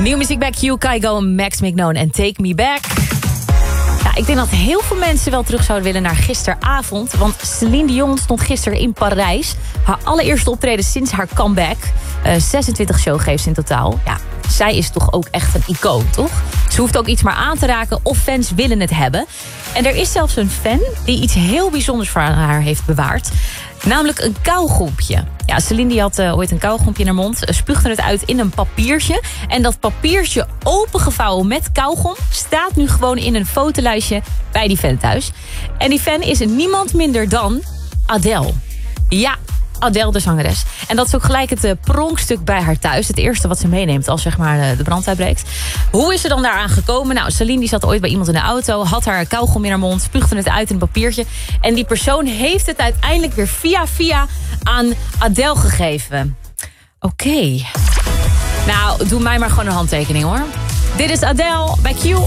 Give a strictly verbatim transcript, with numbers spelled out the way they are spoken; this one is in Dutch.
Nieuwe muziek bij Q, Kygo, Max McKnown en Take Me Back. Ja, ik denk dat heel veel mensen wel terug zouden willen naar gisteravond. Want Celine Dion stond gisteren in Parijs. Haar allereerste optreden sinds haar comeback. Uh, zesentwintig show geeft ze in totaal. Ja, zij is toch ook echt een icoon, toch? Ze hoeft ook iets maar aan te raken of fans willen het hebben. En er is zelfs een fan die iets heel bijzonders voor haar heeft bewaard. Namelijk een kauwgompje. Ja, Celine die had uh, ooit een kauwgompje in haar mond. Spuugde het uit in een papiertje. En dat papiertje opengevouwen met kauwgom staat nu gewoon in een fotolijstje bij die fan thuis. En die fan is niemand minder dan Adele. Ja, Adele, de zangeres. En dat is ook gelijk het uh, pronkstuk bij haar thuis. Het eerste wat ze meeneemt als zeg maar, uh, de brand uitbreekt. Hoe is ze dan daaraan gekomen? Nou, Celine die zat ooit bij iemand in de auto. Had haar kauwgom in haar mond. Spuugde het uit in een papiertje. En die persoon heeft het uiteindelijk weer via via aan Adele gegeven. Oké. Okay. Nou, doe mij maar gewoon een handtekening hoor. Dit is Adele bij Q.